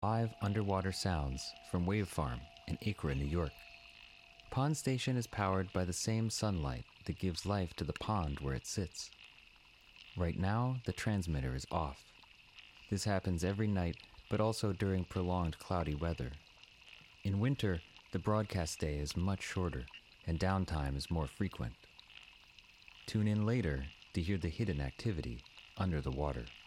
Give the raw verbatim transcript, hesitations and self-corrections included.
Live underwater sounds from Wave Farm in Acra, New York. Pond Station is powered by the same sunlight that gives life to the pond where it sits. Right now, the transmitter is off. This happens every night, but also during prolonged cloudy weather. In winter, the broadcast day is much shorter, and downtime is more frequent. Tune in later to hear the hidden activity under the water.